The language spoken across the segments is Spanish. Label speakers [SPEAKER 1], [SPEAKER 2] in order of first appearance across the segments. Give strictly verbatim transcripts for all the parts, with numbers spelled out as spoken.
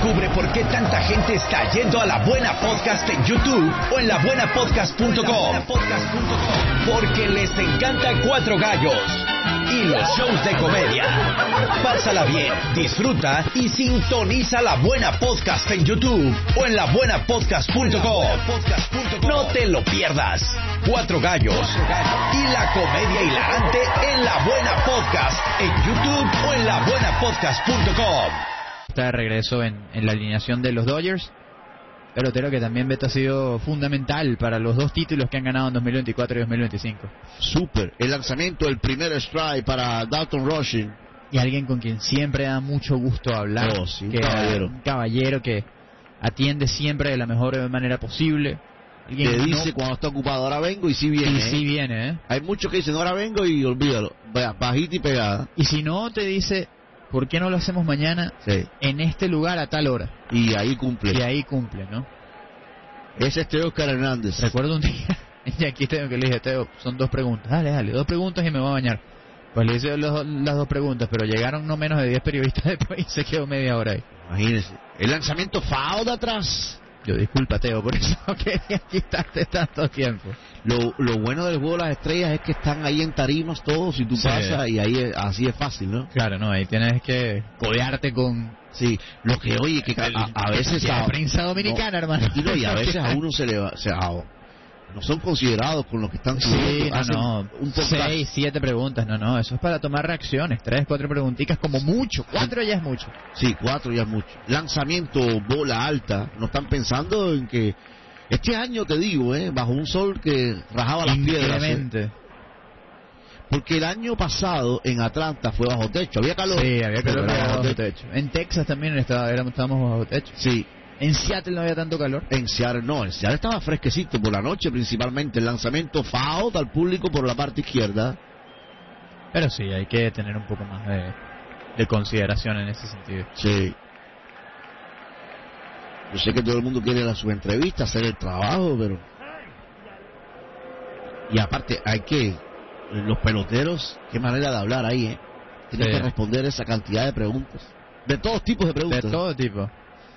[SPEAKER 1] Descubre por qué tanta gente está yendo a La Buena Podcast en YouTube o en la buena podcast punto com. Porque les encanta Cuatro Gallos y los shows de comedia. Pásala bien, disfruta y sintoniza La Buena Podcast en YouTube o en la buena podcast punto com. No te lo pierdas. Cuatro Gallos y la comedia hilarante en La Buena Podcast en YouTube o en la buena podcast punto com.
[SPEAKER 2] Está de regreso en, en la alineación de los Dodgers. Pero creo que también Beto ha sido fundamental para los dos títulos que han ganado en dos mil veinticuatro y dos mil veinticinco.
[SPEAKER 3] Súper. El lanzamiento, el primer strike para Dalton Rushing.
[SPEAKER 2] Y alguien con quien siempre da mucho gusto hablar.
[SPEAKER 3] Oh, sí, un
[SPEAKER 2] que
[SPEAKER 3] caballero.
[SPEAKER 2] Un caballero que atiende siempre de la mejor manera posible. Alguien
[SPEAKER 3] Que
[SPEAKER 2] que
[SPEAKER 3] dice
[SPEAKER 2] no,
[SPEAKER 3] cuando está ocupado, ahora vengo y sí viene.
[SPEAKER 2] y sí
[SPEAKER 3] ¿eh?
[SPEAKER 2] viene, ¿eh?
[SPEAKER 3] Hay muchos que dicen, ahora vengo y olvídalo. Vaya, bajita y pegada.
[SPEAKER 2] Y si no, te dice, ¿por qué no lo hacemos mañana
[SPEAKER 3] Sí.
[SPEAKER 2] en este lugar a tal hora?
[SPEAKER 3] Y ahí cumple.
[SPEAKER 2] Y ahí cumple, ¿no?
[SPEAKER 3] Es este Oscar Hernández.
[SPEAKER 2] Recuerdo un día en Yankee Stadium que le dije, Teo, son dos preguntas. Dale, dale, dos preguntas y me voy a bañar. Pues le hice los, las dos preguntas, pero llegaron no menos de diez periodistas después y se quedó media hora ahí.
[SPEAKER 3] Imagínese. El lanzamiento foul de atrás.
[SPEAKER 2] Yo disculpa, Teo, por eso no quería quitarte tanto tiempo.
[SPEAKER 3] Lo, lo bueno del juego de las estrellas es que están ahí en tarimas todos y tú
[SPEAKER 2] Sí.
[SPEAKER 3] pasas y ahí es- así es fácil, ¿no?
[SPEAKER 2] Claro, no, ahí tienes que codearte con
[SPEAKER 3] Sí, lo que oye, que a, a veces
[SPEAKER 2] la
[SPEAKER 3] a,
[SPEAKER 2] prensa dominicana,
[SPEAKER 3] no,
[SPEAKER 2] hermano.
[SPEAKER 3] y, no, y a veces a uno se le va, se, a- no son considerados con los que están
[SPEAKER 2] Sí,
[SPEAKER 3] subiendo,
[SPEAKER 2] no,
[SPEAKER 3] hacen
[SPEAKER 2] no,
[SPEAKER 3] un podcast.
[SPEAKER 2] seis, siete preguntas, no, no, eso es para tomar reacciones, tres, cuatro preguntitas como mucho, cuatro ya es mucho.
[SPEAKER 3] Sí, cuatro ya es mucho. Lanzamiento, bola alta. No están pensando en que este año, te digo, eh, bajo un sol que rajaba las piedras. eh.
[SPEAKER 2] Inclemente.
[SPEAKER 3] Porque el año pasado en Atlanta fue bajo techo. Había calor.
[SPEAKER 2] Sí, había
[SPEAKER 3] pero
[SPEAKER 2] calor
[SPEAKER 3] era
[SPEAKER 2] bajo
[SPEAKER 3] bajo techo.
[SPEAKER 2] techo. En Texas también estaba, éramos, estábamos bajo techo.
[SPEAKER 3] Sí,
[SPEAKER 2] En Seattle no había tanto calor.
[SPEAKER 3] en Seattle no. En Seattle estaba fresquecito por la noche, principalmente. El lanzamiento foul al público por la parte izquierda.
[SPEAKER 2] Pero sí, hay que tener un poco más de, de consideración en ese sentido.
[SPEAKER 3] Sí. Yo sé que todo el mundo quiere ir a su entrevista, hacer el trabajo, pero... Y aparte, hay que... Los peloteros, qué manera de hablar ahí, ¿eh? Tienen
[SPEAKER 2] Sí.
[SPEAKER 3] que responder esa cantidad de preguntas. De todos tipos de
[SPEAKER 2] De
[SPEAKER 3] preguntas.
[SPEAKER 2] todo tipo.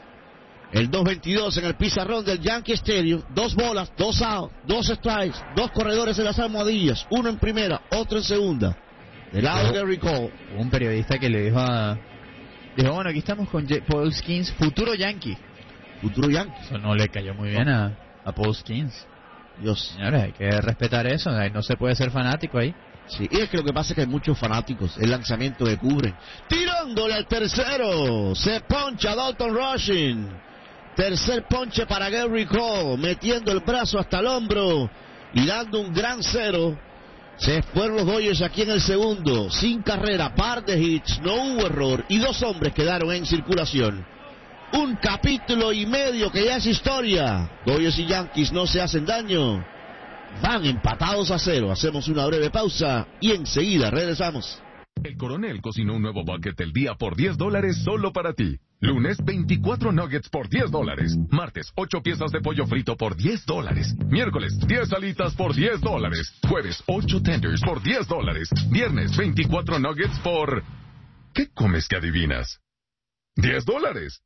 [SPEAKER 3] El dos veintidós en el pizarrón del Yankee Stadium. Dos bolas, dos outs, dos strikes, dos corredores en las almohadillas. Uno en primera, otro en segunda. Del lado de Gary Cole.
[SPEAKER 2] Hubo un periodista que le dijo a... Dijo, bueno, aquí estamos con J- Paul Skeens, futuro Yankee.
[SPEAKER 3] Futuro Yankee.
[SPEAKER 2] Eso no le cayó muy bien a, a Paul Skeens.
[SPEAKER 3] Dios.
[SPEAKER 2] Señores, hay que respetar eso, ahí no se puede ser fanático ahí.
[SPEAKER 3] Sí, y es que lo que pasa es que hay muchos fanáticos. El lanzamiento que cubren. Tirándole al tercero. Se poncha Dalton Rushing. Tercer ponche para Gary Cole. Metiendo el brazo hasta el hombro. Y dando un gran cero. Se fueron los Dodgers aquí en el segundo. Sin carrera, par de hits. No hubo error. Y dos hombres quedaron en circulación. Un capítulo y medio que ya es historia. Dodgers y Yankees no se hacen daño. Van empatados a cero. Hacemos una breve pausa y enseguida regresamos.
[SPEAKER 4] El Coronel cocinó un nuevo bucket del día por diez dólares solo para ti. Lunes, veinticuatro nuggets por diez dólares. Martes, ocho piezas de pollo frito por diez dólares. Miércoles, diez alitas por diez dólares. Jueves, ocho tenders por diez dólares. Viernes, veinticuatro nuggets por... ¿Qué comes que adivinas? diez dólares.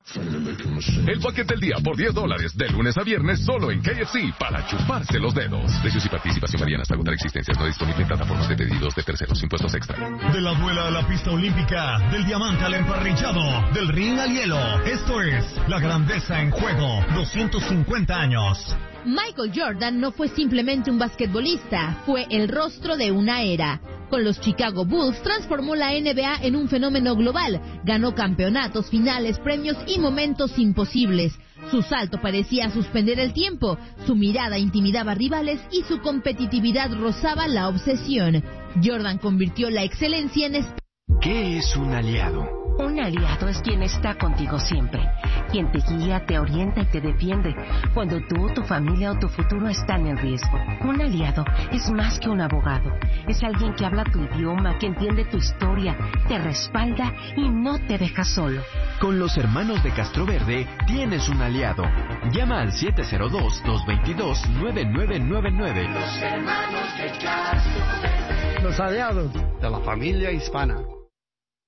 [SPEAKER 4] El paquete del día por diez dólares, de lunes a viernes, solo en K F C, para chuparse los dedos. Precios y participación varían hasta agotar existencias. No disponible en plataformas de pedidos de terceros, impuestos extra.
[SPEAKER 5] De la duela a la pista olímpica, del diamante al emparrillado, del ring al hielo. Esto es La Grandeza en Juego, doscientos cincuenta años.
[SPEAKER 6] Michael Jordan no fue simplemente un basquetbolista, fue el rostro de una era. Con los Chicago Bulls transformó la N B A en un fenómeno global, ganó campeonatos, finales, premios y momentos imposibles. Su salto parecía suspender el tiempo, su mirada intimidaba rivales y su competitividad rozaba la obsesión. Jordan convirtió la excelencia en... Esp-
[SPEAKER 7] ¿Qué es un aliado?
[SPEAKER 8] Un aliado es quien está contigo siempre, quien te guía, te orienta y te defiende cuando tú, tu familia o tu futuro están en riesgo. Un aliado es más que un abogado, es alguien que habla tu idioma, que entiende tu historia, te respalda y no te deja solo.
[SPEAKER 7] Con los hermanos de Castroverde tienes un aliado. Llama al siete cero dos, dos dos dos, nueve nueve nueve nueve.
[SPEAKER 9] Los hermanos de Castroverde. Los aliados de la familia hispana.